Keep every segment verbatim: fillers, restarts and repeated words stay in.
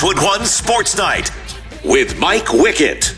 Westwood One Sports Night with Mike Wickett.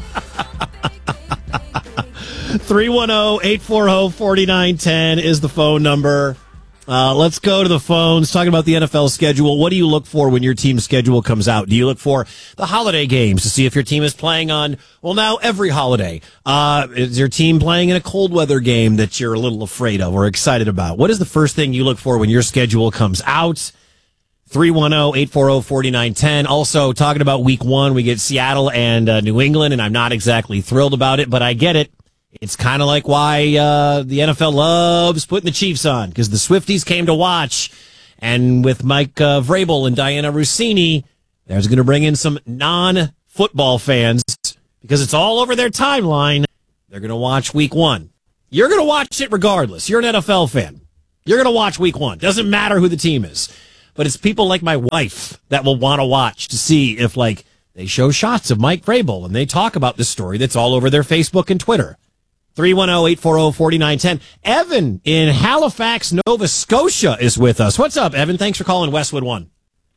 three one zero, eight four zero, four nine one zero is the phone number. Uh, let's go to the phones, talking about the N F L schedule. What do you look for when your team's schedule comes out? Do you look for the holiday games to see if your team is playing on, well, now every holiday? Uh, is your team playing in a cold weather game that you're a little afraid of or excited about? What is the first thing you look for when your schedule comes out? three one zero, eight four zero, four nine one zero. Also, talking about week one, we get Seattle and uh, New England, and I'm not exactly thrilled about it, but I get it. It's kind of like why uh, the N F L loves putting the Chiefs on, because the Swifties came to watch. And with Mike uh, Vrabel and Diana Rossini, there's going to bring in some non-football fans, because it's all over their timeline. They're going to watch week one. You're going to watch it regardless. You're an N F L fan. You're going to watch week one. Doesn't matter who the team is. But it's people like my wife that will want to watch to see if, like, they show shots of Mike Vrabel and they talk about this story that's all over their Facebook and Twitter. three one zero, eight four zero, four nine one zero. Evan in Halifax, Nova Scotia is with us. What's up, Evan? Thanks for calling Westwood One.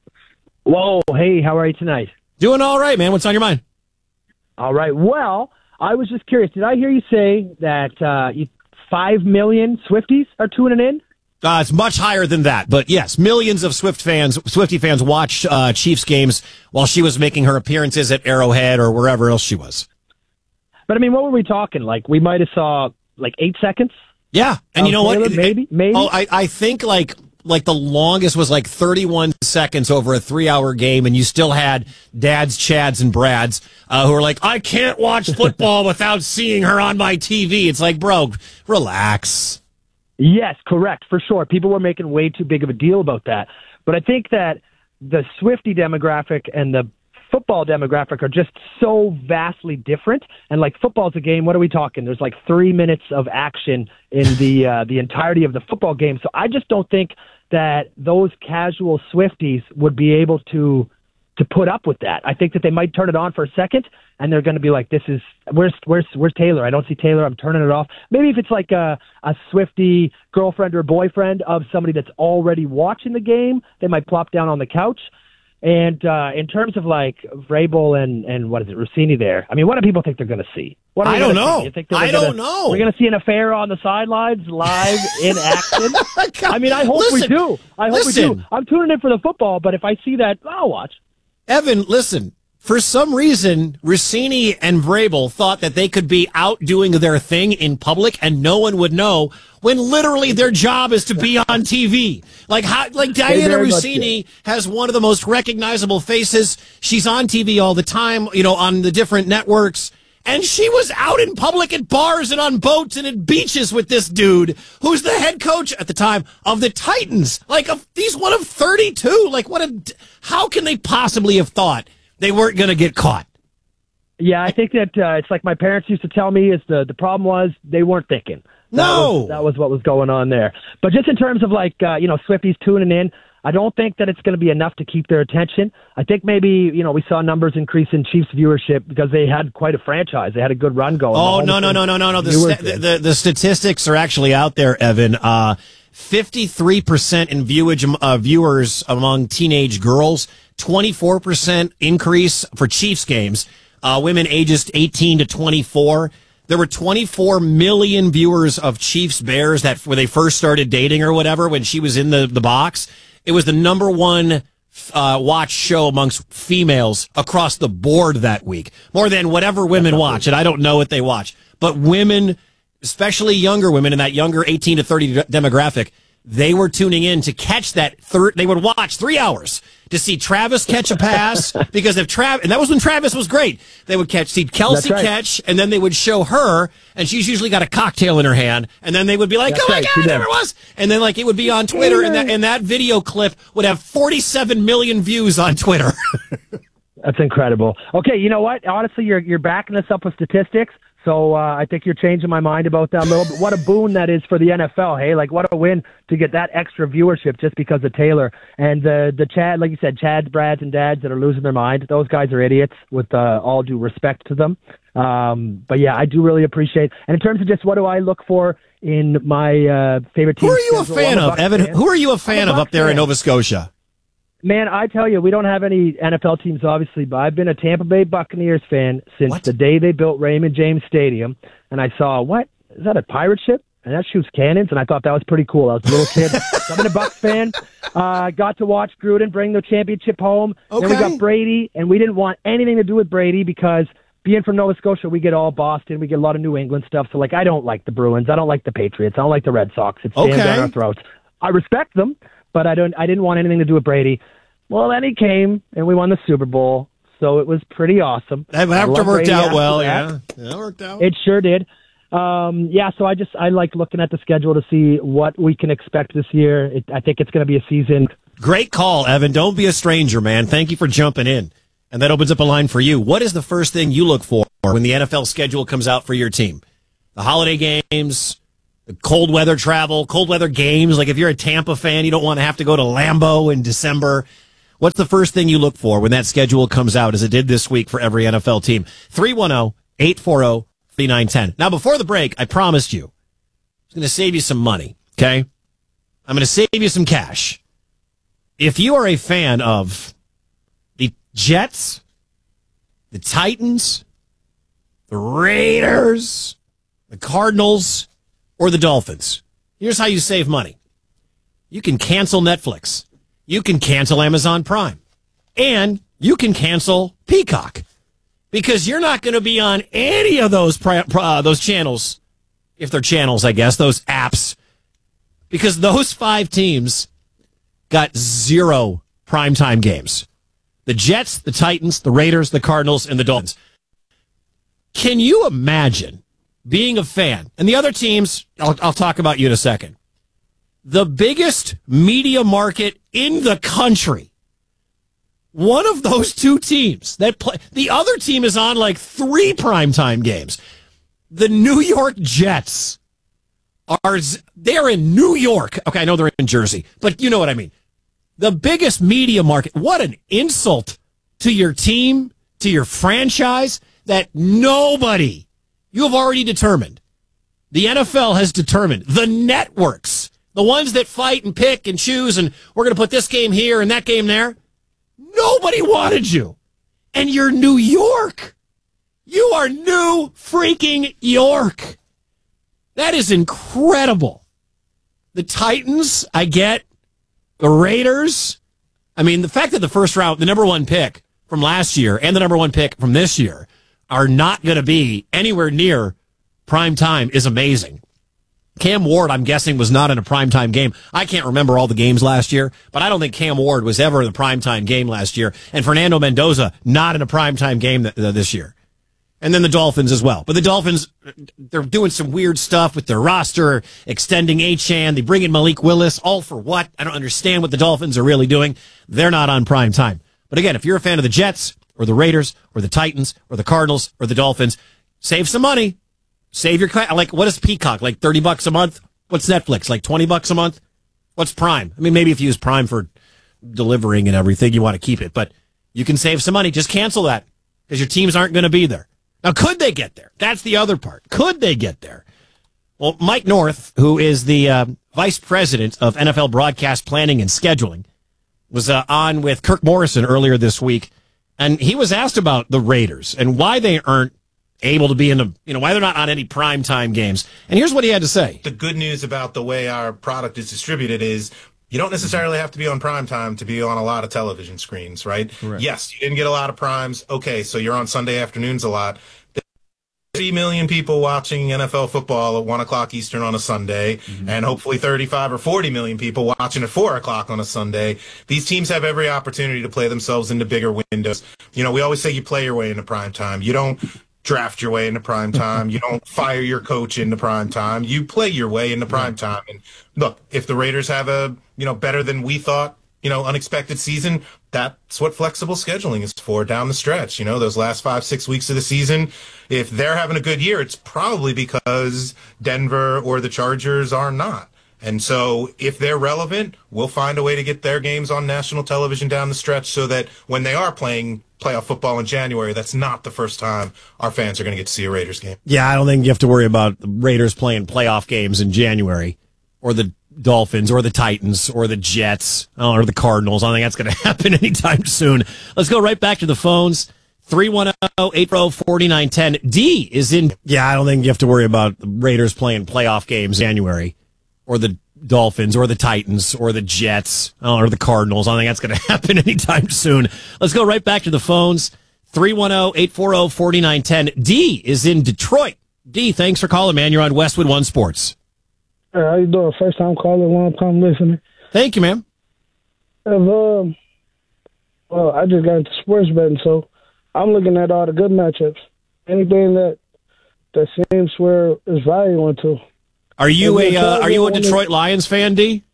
Whoa, hey, how are you tonight? Doing all right, man. What's on your mind? All right. Well, I was just curious. Did I hear you say that uh, you, five million Swifties are tuning in? Uh, it's much higher than that, but yes, millions of Swift fans, Swiftie fans watched uh, Chiefs games while she was making her appearances at Arrowhead or wherever else she was. But I mean, what were we talking? Like, we might have saw like eight seconds. Yeah, and you know Taylor, what? Maybe, maybe. Oh, I, I think like like the longest was like thirty-one seconds over a three-hour game, and you still had dads, Chads, and Brads uh, who were like, "I can't watch football without seeing her on my T V." It's like, bro, relax. Yes, correct, for sure. People were making way too big of a deal about that. But I think that the Swiftie demographic and the football demographic are just so vastly different. And like football's a game, what are we talking? There's like three minutes of action in the uh, the entirety of the football game. So I just don't think that those casual Swifties would be able to to put up with that. I think that they might turn it on for a second, and they're going to be like, "This is where's where's where's Taylor? I don't see Taylor. I'm turning it off." Maybe if it's like a a Swiftie girlfriend or boyfriend of somebody that's already watching the game, they might plop down on the couch. And uh, in terms of like Vrabel and and what is it, Rossini there? I mean, what do people think they're going to see? What I don't know. You think I gonna, don't know. We're going to see an affair on the sidelines live in action. I mean, I hope listen, we do. I hope listen. we do. I'm tuning in for the football, but if I see that, I'll watch. Evan, listen, for some reason, Rossini and Vrabel thought that they could be out doing their thing in public and no one would know, when literally their job is to be on T V. Like how, like Diana Rossini has one of the most recognizable faces. She's on T V all the time, you know, on the different networks. And she was out in public at bars and on boats and at beaches with this dude who's the head coach at the time of the Titans. Like, a, he's one of thirty-two. Like, what a, how can they possibly have thought they weren't going to get caught? Yeah, I think that uh, it's like my parents used to tell me is the, the problem was they weren't thinking. That no. Was, that was what was going on there. But just in terms of like, uh, you know, Swifties tuning in, I don't think that it's going to be enough to keep their attention. I think maybe, you know, we saw numbers increase in Chiefs viewership because they had quite a franchise. They had a good run going. Oh, no, no, no, no, no, no. The, st- the, the, the statistics are actually out there, Evan. Uh, fifty-three percent in viewage, uh, viewers among teenage girls, twenty-four percent increase for Chiefs games, uh, women ages eighteen to twenty-four. There were twenty-four million viewers of Chiefs Bears that when they first started dating or whatever, when she was in the, the box. It was the number one uh, watch show amongst females across the board that week. More than whatever women watch, and I don't know what they watch. But women, especially younger women in that younger eighteen to thirty demographic, they were tuning in to catch that third. They would watch three hours to see Travis catch a pass because if Trav, and that was when Travis was great. They would catch, see Kelsey right. catch, and then they would show her, and she's usually got a cocktail in her hand, and then they would be like, That's "Oh my right. God, there it was!" And then like it would be on Twitter, and that and that video clip would have forty-seven million views on Twitter. That's incredible. Okay, you know what? Honestly, you're you're backing us up with statistics. So uh, I think you're changing my mind about that a little bit. What a boon that is for the N F L, hey? Like, what a win to get that extra viewership just because of Taylor. And the, the Chad, like you said, Chads, Brads, and Dads that are losing their mind, those guys are idiots with uh, all due respect to them. Um, but, yeah, I do really appreciate And in terms of just what do I look for in my uh, favorite team. Who are you a fan of, Evan? Fan. Who are you a fan of up there fan. in Nova Scotia? Man, I tell you, we don't have any N F L teams, obviously, but I've been a Tampa Bay Buccaneers fan since What? the day they built Raymond James Stadium, and I saw, what? Is that a pirate ship? And that shoots cannons, and I thought that was pretty cool. I was a little kid. So I've been a Bucs fan. I uh, got to watch Gruden bring the championship home. Okay. Then we got Brady, and we didn't want anything to do with Brady because being from Nova Scotia, we get all Boston. We get a lot of New England stuff. So, like, I don't like the Bruins. I don't like the Patriots. I don't like the Red Sox. It stands Okay. on our throats. I respect them, but I don't. I didn't want anything to do with Brady. Well, then he came, and we won the Super Bowl, so it was pretty awesome. That I after love worked Brady out after well, that. yeah. That worked out. It sure did. Um, yeah, so I just I like looking at the schedule to see what we can expect this year. It, I think it's going to be a season. Great call, Evan. Don't be a stranger, man. Thank you for jumping in. And that opens up a line for you. What is the first thing you look for when the N F L schedule comes out for your team? The holiday games, the cold weather travel, cold weather games. Like if you're a Tampa fan, you don't want to have to go to Lambeau in December. What's the first thing you look for when that schedule comes out, as it did this week for every N F L team? three one zero, eight four zero, three nine one zero. Now, before the break, I promised you I was going to save you some money, okay? I'm going to save you some cash. If you are a fan of the Jets, the Titans, the Raiders, the Cardinals, or the Dolphins, here's how you save money. You can cancel Netflix. You can cancel Amazon Prime. And you can cancel Peacock. Because you're not going to be on any of those pri- uh, those channels, if they're channels, I guess, those apps. Because those five teams got zero primetime games. The Jets, the Titans, the Raiders, the Cardinals, and the Dolphins. Can you imagine being a fan? And the other teams, I'll, I'll talk about you in a second. The biggest media market in the country. One of those two teams that play, the other team is on like three primetime games. The New York Jets are, they're in New York. Okay, I know they're in Jersey, but you know what I mean. The biggest media market. What an insult to your team, to your franchise, that nobody, you have already determined. The N F L has determined, the networks, the ones that fight and pick and choose, and we're going to put this game here and that game there. Nobody wanted you. And you're New York. You are New freaking York. That is incredible. The Titans, I get. The Raiders. I mean, the fact that the first round, the number one pick from last year and the number one pick from this year are not going to be anywhere near prime time is amazing. Cam Ward, I'm guessing, was not in a primetime game. I can't remember all the games last year, but I don't think Cam Ward was ever in a primetime game last year. And Fernando Mendoza, not in a primetime game th- th- this year. And then the Dolphins as well. But the Dolphins, they're doing some weird stuff with their roster, extending Achane. They bring in Malik Willis, all for what? I don't understand what the Dolphins are really doing. They're not on prime time. But again, if you're a fan of the Jets or the Raiders or the Titans or the Cardinals or the Dolphins, save some money. Save your, like, what is Peacock? Like thirty bucks a month? What's Netflix? Like twenty bucks a month? What's Prime? I mean, maybe if you use Prime for delivering and everything, you want to keep it, but you can save some money. Just cancel that because your teams aren't going to be there. Now, could they get there? That's the other part. Could they get there? Well, Mike North, who is the uh, vice president of N F L broadcast planning and scheduling, was uh, on with Kirk Morrison earlier this week, and he was asked about the Raiders and why they aren't able to be in the, you know, why they're not on any primetime games. And here's what he had to say. The good news about the way our product is distributed is you don't necessarily have to be on primetime to be on a lot of television screens, right? Correct. Yes, you didn't get a lot of primes. Okay, so you're on Sunday afternoons a lot. Three million people watching N F L football at one o'clock Eastern on a Sunday, mm-hmm. and hopefully thirty-five or forty million people watching at four o'clock on a Sunday. These teams have every opportunity to play themselves into bigger windows. You know, we always say you play your way into prime time. You don't draft your way into prime time. You don't fire your coach into prime time. You play your way into prime time. And look, if the Raiders have a, you know, better than we thought, you know, unexpected season, that's what flexible scheduling is for down the stretch. You know, those last five, six weeks of the season, if they're having a good year, it's probably because Denver or the Chargers are not. And so if they're relevant, we'll find a way to get their games on national television down the stretch so that when they are playing playoff football in January, that's not the first time our fans are going to get to see a Raiders game. Yeah, I don't think you have to worry about the Raiders playing playoff games in January or the Dolphins or the Titans or the Jets or the Cardinals. I don't think that's going to happen anytime soon. Let's go right back to the phones. three one zero, eight four zero, four nine one zero. D is in. Yeah, I don't think you have to worry about the Raiders playing playoff games in January or the Dolphins or the Titans or the Jets or the Cardinals. I don't think that's going to happen anytime soon. Let's go right back to the phones. three one zero, eight four zero, four nine one zero. D is in Detroit. D, thanks for calling, man. You're on Westwood One Sports. Hey, how you doing? First time calling, long time listening. Thank you, man. If, um, well, I just got into sports betting, so I'm looking at all the good matchups. Anything that that seems where there's value into. Are you If a you're uh, are you a trying to- Detroit Lions fan, D?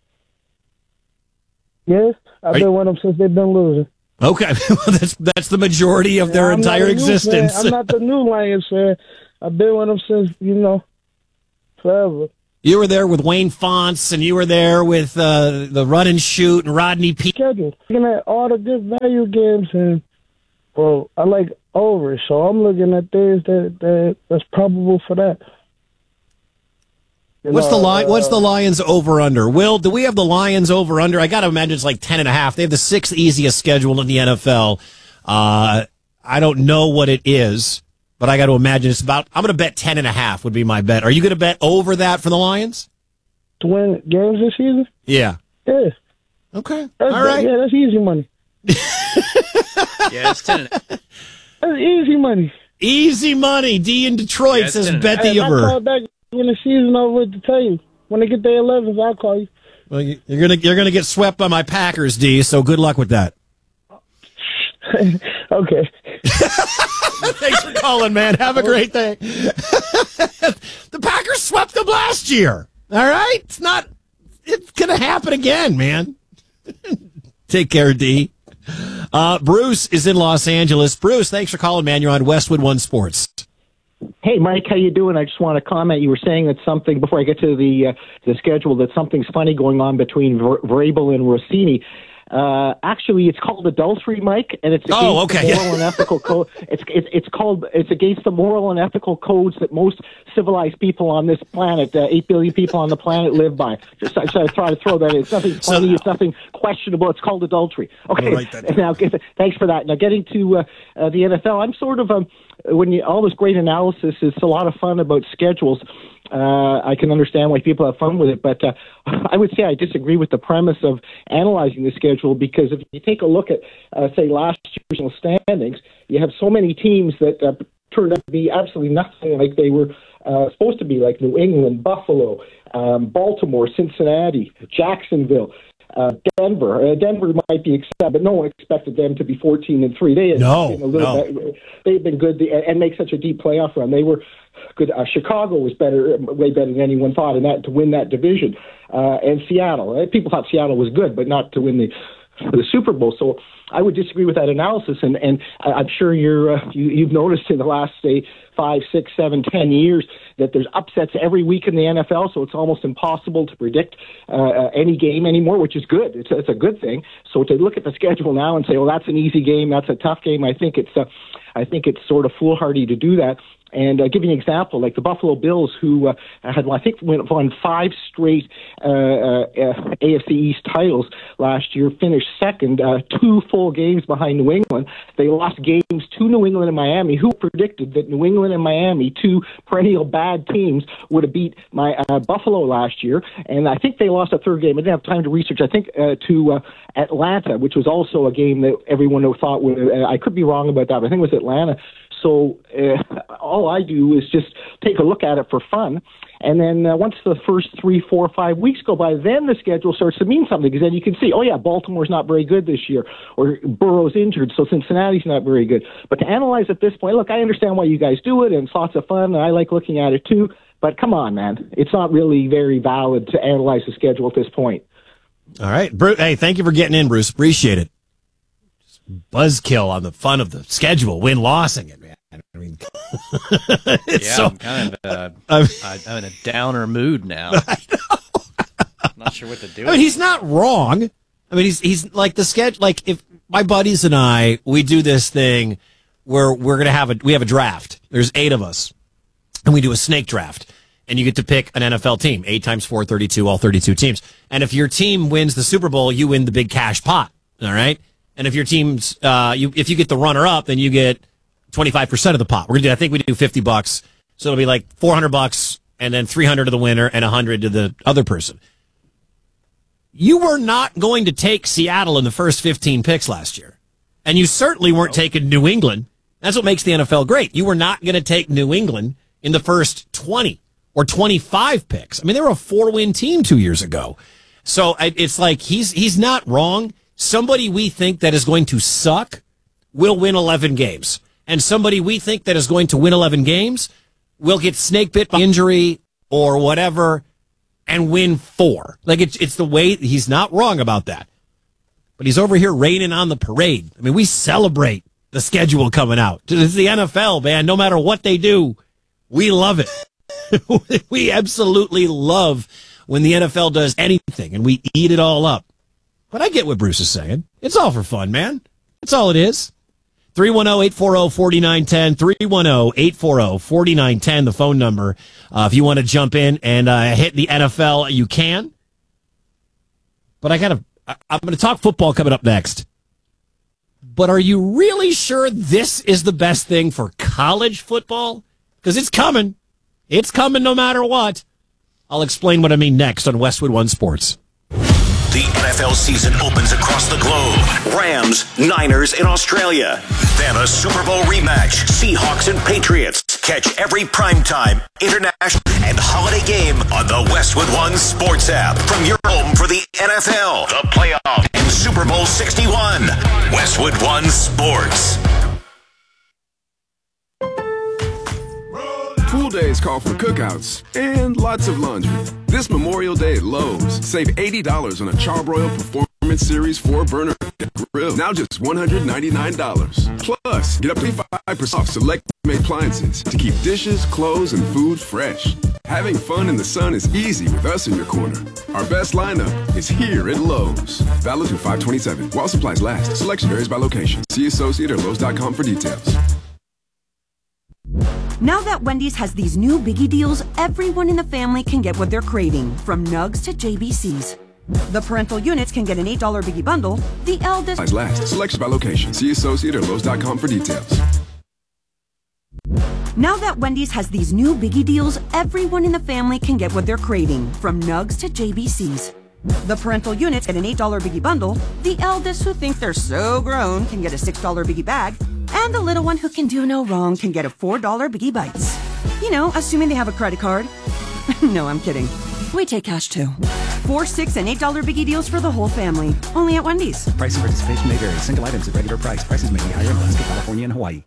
Yeah, I've Are been you- with them since they've been losing. Okay, well, that's that's the majority of their I'm not entire a new fan. existence. I'm not the new Lions fan. I've been with them since, you know, forever. You were there with Wayne Fonts, and you were there with uh, the run and shoot and Rodney P. Schedule. Looking at all the good value games, and, well, I like over, so I'm looking at things that, that that's probable for that. You What's know, the line? uh, What's the Lions over under? Will, do we have the Lions over under? I got to imagine it's like ten and a half. They have the sixth easiest schedule in the N F L. Uh, I don't know what it is, but I got to imagine it's about. I'm going to bet ten and a half would be my bet. Are you going to bet over that for the Lions? to win games this season? Yeah. Yeah. Okay. That's, All right. Yeah, that's easy money. Yeah, it's ten. That's easy money. Easy money. D in Detroit Yeah, it's says ten and a bet half. the And I over. call back when the season over to tell you. When they get their elevens, I'll call you. Well, you- you're gonna you're gonna get swept by my Packers, D. So good luck with that. Okay. Thanks for calling, man. Have a great day. The Packers swept them last year. All right, it's not. It's gonna happen again, man. Take care, D. Uh, Bruce is in Los Angeles. Bruce, thanks for calling, man. You're on Westwood One Sports. Hey, Mike, how you doing? I just want to comment. You were saying that something before I get to the uh, the schedule that something's funny going on between Ver- Vrabel and Rossini. Uh, actually, it's called adultery, Mike, and it's against Oh, okay. the moral and ethical code. It's it's it's called it's against the moral and ethical codes that most civilized people on this planet, uh, eight billion people on the planet, live by. Just I so I try to throw that in. It's nothing funny. So- it's nothing questionable. It's called adultery. Okay. write that down. Now, get- thanks for that. Now, getting to uh, uh, the N F L, I'm sort of um when you all this great analysis is a lot of fun about schedules. Uh, I can understand why people have fun with it, but uh, I would say I disagree with the premise of analyzing the schedule because if you take a look at, uh, say, last year's standings, you have so many teams that uh, turned out to be absolutely nothing like they were uh, supposed to be, like New England, Buffalo, um, Baltimore, Cincinnati, Jacksonville. Uh, Denver. Uh, Denver might be except, but no one expected them to be fourteen and three. They had No, been a little no. bit, they've been good and and make such a deep playoff run. They were good. Uh, Chicago was better, way better than anyone thought, in that to win that division. Uh, and Seattle. Uh, people thought Seattle was good, but not to win the the Super Bowl. So I would disagree with that analysis, and and I- I'm sure you're uh, you, you've noticed in the last say five, six, seven, ten years that there's upsets every week in the N F L. So it's almost impossible to predict uh, uh, any game anymore, which is good. It's a, it's a good thing. So to look at the schedule now and say, well, that's an easy game, that's a tough game, I think it's uh, I think it's sort of foolhardy to do that. And uh, give you an example, like the Buffalo Bills, who uh, had, I think, went on five straight uh, uh, A F C East titles last year, finished second, uh, two full games behind New England. They lost games to New England and Miami. Who predicted that New England and Miami, two perennial bad teams, would have beat my uh, Buffalo last year? And I think they lost a third game. I didn't have time to research. I think uh, to uh, Atlanta, which was also a game that everyone thought would. Uh, I could be wrong about that, but I think it was Atlanta. So uh, all I do is just take a look at it for fun. And then uh, once the first three, four, five weeks go by, then the schedule starts to mean something because then you can see, oh, yeah, Baltimore's not very good this year, or Burrow's injured, so Cincinnati's not very good. But to analyze at this point, look, I understand why you guys do it, and it's lots of fun, and I like looking at it too. But come on, man. It's not really very valid to analyze the schedule at this point. All right, Bruce. Hey, thank you for getting in, Bruce. Appreciate it. Buzzkill on the fun of the schedule, win lossing it, man. I mean, it's Yeah, so. I'm kind of uh, I mean- I, I'm in a downer mood now. I know. I'm not sure what to do. I mean, he's not wrong. I mean, he's he's like the sketch. Like if my buddies and I, we do this thing where we're gonna have a we have a draft. There's eight of us, and we do a snake draft. and you get to pick an N F L team. Eight times four, thirty-two, all thirty-two teams. And if your team wins the Super Bowl, you win the big cash pot. All right. And if your team's, uh, you, if you get the runner up, then you get twenty-five percent of the pot. We're going to do, I think we do fifty bucks. So it'll be like four hundred bucks and then three hundred to the winner and one hundred to the other person. You were not going to take Seattle in the first fifteen picks last year. And you certainly weren't taking New England. That's what makes the N F L great. You were not going to take New England in the first twenty or twenty-five picks. I mean, they were a four-win team two years ago. So it's like he's he's not wrong. Somebody we think that is going to suck will win eleven games. And somebody we think that is going to win eleven games will get snake bit by injury or whatever and win four. Like, it's, it's the way, he's not wrong about that. But he's over here raining on the parade. I mean, we celebrate the schedule coming out. It's the N F L, man. No matter what they do, we love it. We absolutely love when the N F L does anything, and we eat it all up. But I get what Bruce is saying. It's all for fun, man. That's all it is. three one zero, eight four zero, four nine one zero, three one zero, eight four zero, four nine one zero, the phone number. Uh, if you want to jump in and uh, hit the N F L, you can. But I got to, I'm going to talk football coming up next. But are you really sure this is the best thing for college football? Because it's coming. It's coming no matter what. I'll explain what I mean next on Westwood One Sports. The N F L season opens across the globe. Rams, Niners in Australia. Then a Super Bowl rematch. Seahawks and Patriots. Catch every primetime, international, and holiday game on the Westwood One Sports app. From your home for the N F L, the playoff, and Super Bowl sixty-one. Westwood One Sports. Pool days call for cookouts and lots of laundry. This Memorial Day at Lowe's, save eighty dollars on a Charbroil Performance Series four burner grill. Now just one hundred ninety-nine dollars. Plus, get up to five percent off select made appliances to keep dishes, clothes, and food fresh. Having fun in the sun is easy with us in your corner. Our best lineup is here at Lowe's. Valid through five twenty-seven. While supplies last. Selection varies by location. See associate or Lowe's dot com for details. Now that Wendy's has these new biggie deals, everyone in the family can get what they're craving, from Nugs to J B Cs. The parental units can get an eight dollar biggie bundle. The eldest... Last. Selection by location. See associate or Lowe's dot com for details. Now that Wendy's has these new biggie deals, everyone in the family can get what they're craving, from Nugs to J B Cs. The parental units get an eight dollar biggie bundle. The eldest, who think they're so grown, can get a six dollar biggie bag. And the little one who can do no wrong can get a four dollar Biggie Bites. You know, assuming they have a credit card. No, I'm kidding. We take cash too. Four, six, and eight dollar Biggie deals for the whole family. Only at Wendy's. Price and participation may vary. Single items at regular price. Prices may be higher in Alaska, California, and Hawaii.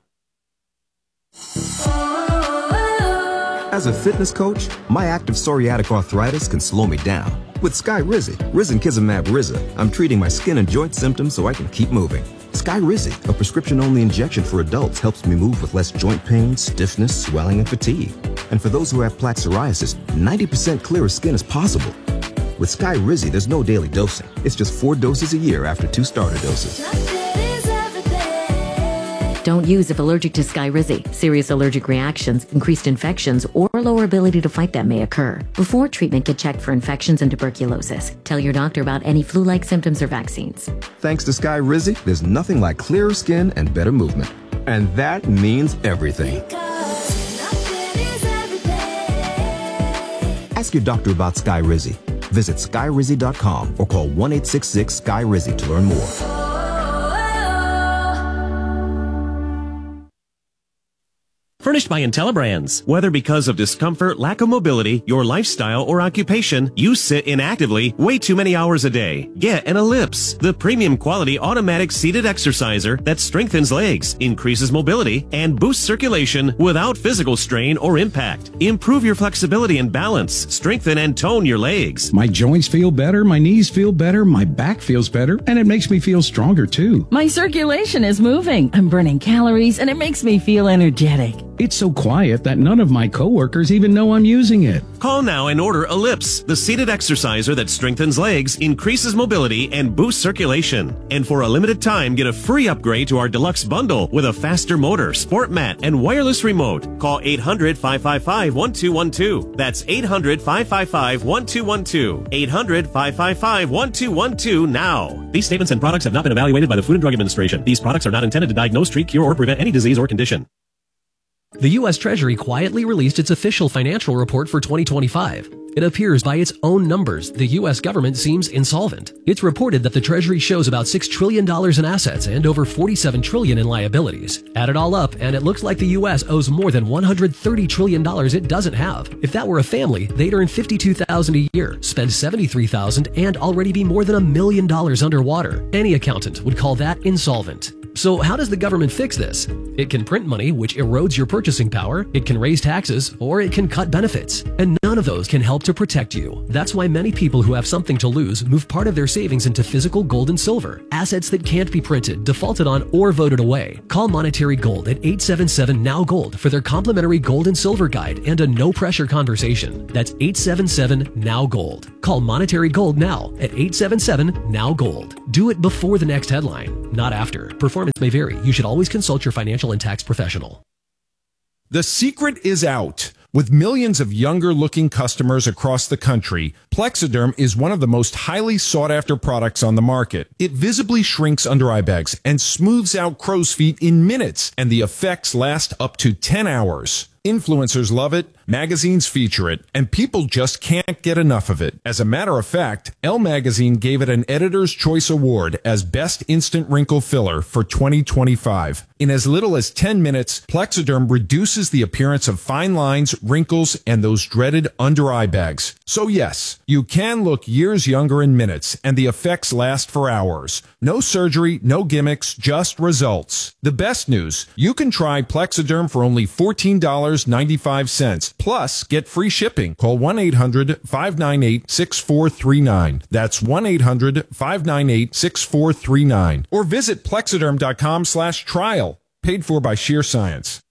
As a fitness coach, my active psoriatic arthritis can slow me down. With Skyrizi, Risankizumab Riza, I'm treating my skin and joint symptoms so I can keep moving. Skyrizi, a prescription-only injection for adults, helps me move with less joint pain, stiffness, swelling, and fatigue. And for those who have plaque psoriasis, ninety percent clearer skin is possible. With Skyrizi, there's no daily dosing. It's just four doses a year after two starter doses. Don't use if allergic to Skyrizi. Serious allergic reactions, increased infections, or lower ability to fight them may occur. Before treatment, get checked for infections and tuberculosis. Tell your doctor about any flu-like symptoms or vaccines. Thanks to Skyrizi, there's nothing like clearer skin and better movement. And that means everything. Ask your doctor about Skyrizi. Visit Skyrizi dot com or call one eight six six Sky Rizi to learn more. Furnished by IntelliBrands. Whether because of discomfort, lack of mobility, your lifestyle, or occupation, you sit inactively way too many hours a day. Get an Ellipse, the premium quality automatic seated exerciser that strengthens legs, increases mobility, and boosts circulation without physical strain or impact. Improve your flexibility and balance, strengthen and tone your legs. My joints feel better, my knees feel better, my back feels better, and it makes me feel stronger too. My circulation is moving. I'm burning calories, and it makes me feel energetic. It's so quiet that none of my coworkers even know I'm using it. Call now and order Ellipse, the seated exerciser that strengthens legs, increases mobility, and boosts circulation. And for a limited time, get a free upgrade to our deluxe bundle with a faster motor, sport mat, and wireless remote. Call eight hundred, five five five, one two one two. That's eight hundred, five five five, one two one two. eight hundred, five five five, one two one two now. These statements and products have not been evaluated by the Food and Drug Administration. These products are not intended to diagnose, treat, cure, or prevent any disease or condition. The U S Treasury quietly released its official financial report for twenty twenty-five. It appears by its own numbers, the U S government seems insolvent. It's reported that the Treasury shows about six trillion dollars in assets and over forty-seven trillion dollars in liabilities. Add it all up, and it looks like the U S owes more than one hundred thirty trillion dollars it doesn't have. If that were a family, they'd earn fifty-two thousand dollars a year, spend seventy-three thousand dollars, and already be more than a million dollars underwater. Any accountant would call that insolvent. So how does the government fix this? It can print money, which erodes your purchasing power, it can raise taxes, or it can cut benefits. And none of those can help to protect you. That's why many people who have something to lose move part of their savings into physical gold and silver, assets that can't be printed, defaulted on, or voted away. Call Monetary Gold at eight seven seven, N O W Gold for their complimentary gold and silver guide and a no-pressure conversation. That's eight seven seven, N O W Gold. Call Monetary Gold now at eight seven seven, N O W Gold. Do it before the next headline, not after. Performance may vary. You should always consult your financial and tax professional. The secret is out. With millions of younger-looking customers across the country, Plexiderm is one of the most highly sought-after products on the market. It visibly shrinks under eye bags and smooths out crow's feet in minutes, and the effects last up to ten hours. Influencers love it, magazines feature it, and people just can't get enough of it. As a matter of fact, Elle Magazine gave it an Editor's Choice Award as Best Instant Wrinkle Filler for twenty twenty-five. In as little as ten minutes, Plexiderm reduces the appearance of fine lines, wrinkles, and those dreaded under-eye bags. So yes, you can look years younger in minutes, and the effects last for hours. No surgery, no gimmicks, just results. The best news, you can try Plexiderm for only fourteen dollars and ninety-five cents. Plus, get free shipping. Call one eight hundred, five nine eight, six four three nine. That's one eight hundred, five nine eight, six four three nine. Or visit Plexiderm dot com slash trial. Paid for by Sheer Science.